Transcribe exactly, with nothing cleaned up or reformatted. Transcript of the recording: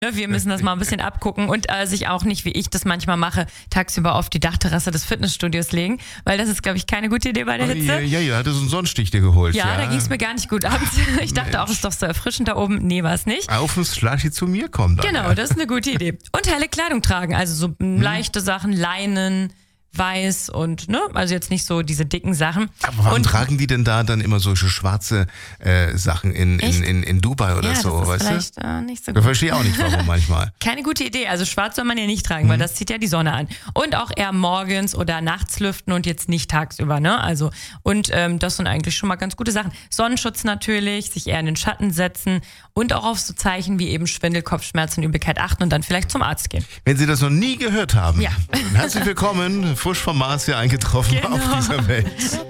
Ne, wir müssen das mal ein bisschen abgucken und äh, sich auch nicht, wie ich das manchmal mache, tagsüber auf die Dachterrasse des Fitnessstudios legen, weil das ist, glaube ich, keine gute Idee bei der Hitze. Ja, ja, ja, hatte so einen Sonnenstich dir geholt. Ja, Ja, da ging es mir gar nicht gut abends. Ich dachte auch, das ist doch so erfrischend da oben. Nee, war es nicht. Auf ins Schlaschi zu mir kommen dann. Genau, ja. das ist eine gute Idee. Und helle Kleidung tragen, also so hm. leichte Sachen, Leinen, weiß und, ne, also jetzt nicht so diese dicken Sachen. Aber warum und, tragen die denn da dann immer solche schwarze äh, Sachen in, in, in, in Dubai oder ja, so, das ist weißt vielleicht, du? Äh, nicht so Ich gut. verstehe auch nicht, warum manchmal. Keine gute Idee. Also schwarz soll man ja nicht tragen, mhm. weil das zieht ja die Sonne an. Und auch eher morgens oder nachts lüften und jetzt nicht tagsüber, ne? Also, und ähm, das sind eigentlich schon mal ganz gute Sachen. Sonnenschutz natürlich, sich eher in den Schatten setzen und auch auf so Zeichen wie eben Schwindel, Kopfschmerzen, Übelkeit achten und dann vielleicht zum Arzt gehen. Wenn Sie das noch nie gehört haben, ja. herzlich willkommen, Fusch vom Mars hier eingetroffen genau. auf dieser Welt.